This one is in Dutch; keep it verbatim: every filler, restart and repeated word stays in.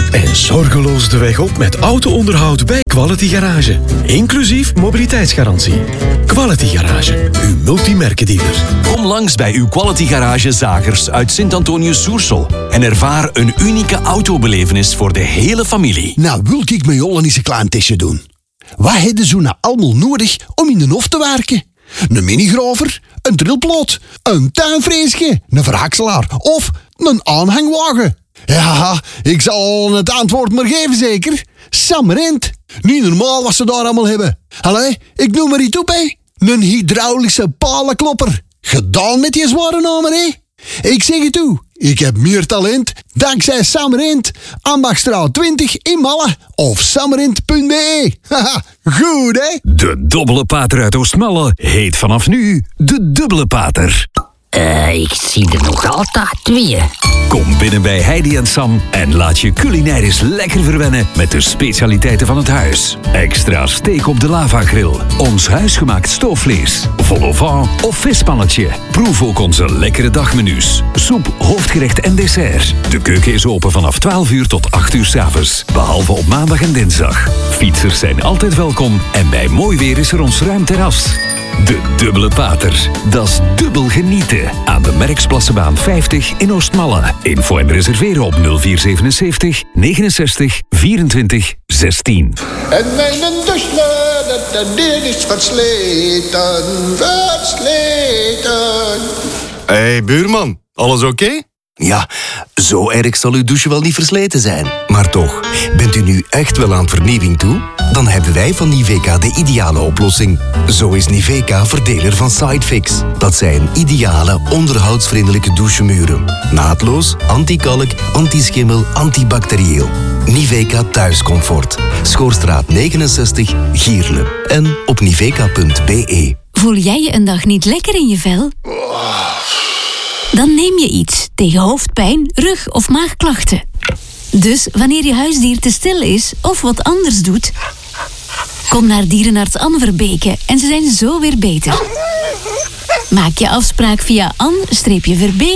En zorgeloos de weg op met auto-onderhoud bij Quality Garage. Inclusief mobiliteitsgarantie. Quality Garage, uw multimerkendealer. Kom langs bij uw Quality Garage Zagers uit Sint-Antonius-Soersel en ervaar een unieke autobelevenis voor de hele familie. Nou, wil ik met Jolan eens een klein testje doen. Wat hebben ze nou allemaal nodig om in de hof te werken? Een minigrover, een drillploot, een tuinfreesje, een verhakselaar of een aanhangwagen. Ja, ik zal het antwoord maar geven zeker. Sam Rent. Niet normaal wat ze daar allemaal hebben. Allee, ik noem maar iets op, hé. Een hydraulische palenklopper. Gedaan met die zware namen, hé. Ik zeg het toe, ik heb meer talent dankzij Sam Rent. Ambachtstraat twintig in Malle of samrent punt b e. Haha, goed hè? De dubbele pater uit Oostmalle heet vanaf nu de Dubbele Pater. Uh, ik zie er nog altijd twee. Kom binnen bij Heidi en Sam en laat je culinairisch lekker verwennen met de specialiteiten van het huis. Extra steak op de lavagrill, ons huisgemaakt stoofvlees, vol au vent of vispannetje. Proef ook onze lekkere dagmenu's, soep, hoofdgerecht en dessert. De keuken is open vanaf twaalf uur tot acht uur 's avonds, behalve op maandag en dinsdag. Fietsers zijn altijd welkom en bij mooi weer is er ons ruim terras. De Dubbele Pater. Dat is dubbel genieten. Aan de Merksplassenbaan vijftig in Oostmalle. Info en reserveren op nul vier zevenenzeventig negenenzestig vierentwintig zestien. En mijn douche, dit is versleten, versleten. Hé, hey, buurman. Alles oké? Okay? Ja, zo erg zal uw douche wel niet versleten zijn. Maar toch, bent u nu echt wel aan vernieuwing toe? Dan hebben wij van Niveka de ideale oplossing. Zo is Niveka verdeler van Sidefix. Dat zijn ideale, onderhoudsvriendelijke douchemuren. Naadloos, anti-kalk, anti-schimmel, antibacterieel. Niveka Thuiscomfort. Schoorstraat negenenzestig, Gierle. En op niveka punt b e. Voel jij je een dag niet lekker in je vel? Dan neem je iets tegen hoofdpijn, rug- of maagklachten. Dus wanneer je huisdier te stil is of wat anders doet, kom naar dierenarts Anne Verbeke en ze zijn zo weer beter. Maak je afspraak via anne-verbeke